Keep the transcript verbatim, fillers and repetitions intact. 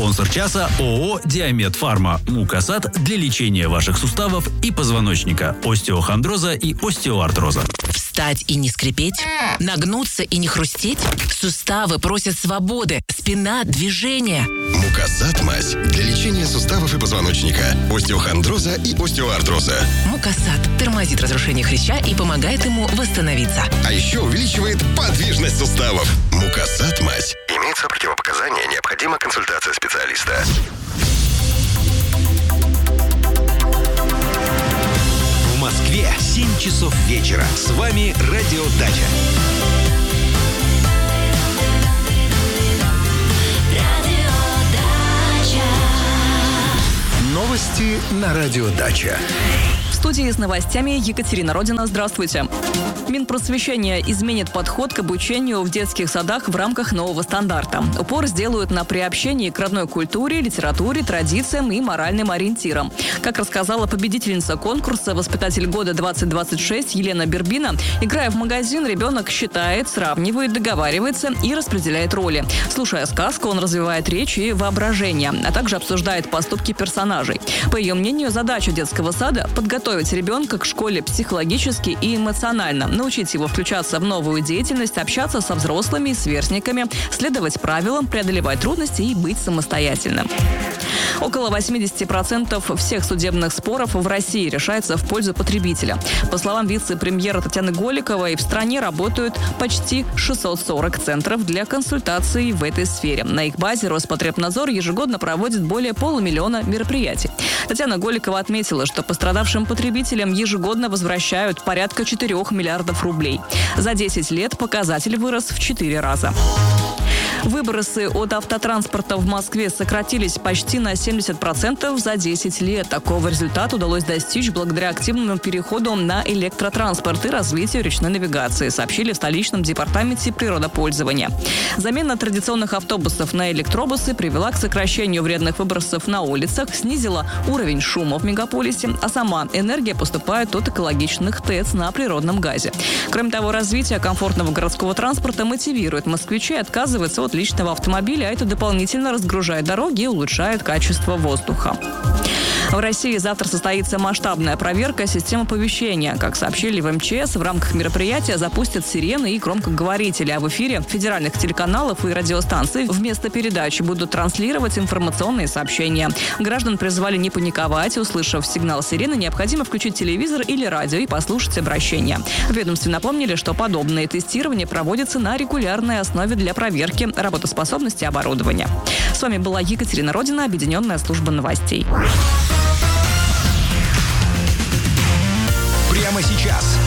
Спонсор часа ООО «Диамед Фарма». Мукасат для лечения ваших суставов и позвоночника, остеохондроза и остеоартроза. Встать и не скрипеть, нагнуться и не хрустеть. Суставы просят свободы, спина – движения. Мукасат мазь для лечения суставов и позвоночника, остеохондроза и остеоартроза. Мукасат тормозит разрушение хряща и помогает ему восстановиться. А еще увеличивает подвижность суставов. Мукасат мазь. Имеются противопоказания, необходима консультация специалиста. В Москве семь часов вечера. С вами Радио Дача. Новости на Радио Дача. В студии с новостями Екатерина Родина. Здравствуйте. Минпросвещение изменит подход к обучению в детских садах в рамках нового стандарта. Упор сделают на приобщении к родной культуре, литературе, традициям и моральным ориентирам. Как рассказала победительница конкурса «Воспитатель года двадцать двадцать шесть» Елена Бербина, играя в магазин, ребенок считает, сравнивает, договаривается и распределяет роли. Слушая сказку, он развивает речь и воображение, а также обсуждает поступки персонажей. По ее мнению, задача детского сада – подготовить ребенка к школе психологически и эмоционально, научить его включаться в новую деятельность, общаться со взрослыми и сверстниками, следовать правилам, преодолевать трудности и быть самостоятельным. Около восемьдесят процентов всех судебных споров в России решается в пользу потребителя. По словам вице-премьера Татьяны Голиковой, в стране работают почти шестьсот сорок центров для консультаций в этой сфере. На их базе Роспотребнадзор ежегодно проводит более полумиллиона мероприятий. Татьяна Голикова отметила, что пострадавшим потребителям ежегодно возвращают порядка четырёх миллиардов рублей. За десять лет показатель вырос в четыре раза. Выбросы от автотранспорта в Москве сократились почти на семьдесят процентов за десять лет. Такого результата удалось достичь благодаря активному переходу на электротранспорт и развитию речной навигации, сообщили в столичном департаменте природопользования. Замена традиционных автобусов на электробусы привела к сокращению вредных выбросов на улицах, снизила уровень шума в мегаполисе, а сама энергия поступает от экологичных ТЭЦ на природном газе. Кроме того, развитие комфортного городского транспорта мотивирует москвичей отказываться от личного автомобиля, а это дополнительно разгружает дороги и улучшает качество воздуха. В России завтра состоится масштабная проверка системы оповещения. Как сообщили в эм че эс, в рамках мероприятия запустят сирены и громкоговорители, а в эфире федеральных телеканалов и радиостанций вместо передач будут транслировать информационные сообщения. Граждан призвали не паниковать. Услышав сигнал сирены, необходимо включить телевизор или радио и послушать обращение. В ведомстве напомнили, что подобные тестирования проводятся на регулярной основе для проверки работоспособности оборудования. С вами была Екатерина Родина, Объединенная служба новостей. Прямо сейчас